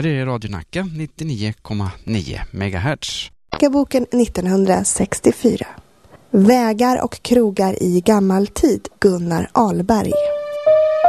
här är Radio Nacka 99,9 MHz. Boken 1964. Vägar och krogar i gammal tid, Gunnar Ahlberg.